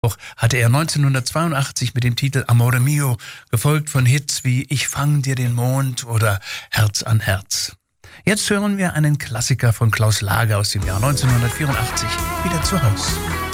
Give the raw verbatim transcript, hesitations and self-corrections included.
hatte er neunzehnhundertzweiundachtzig mit dem Titel Amore Mio, gefolgt von Hits wie Ich fang dir den Mond oder Herz an Herz. Jetzt hören wir einen Klassiker von Klaus Lager aus dem Jahr neunzehnhundertvierundachtzig, Wieder zu Haus.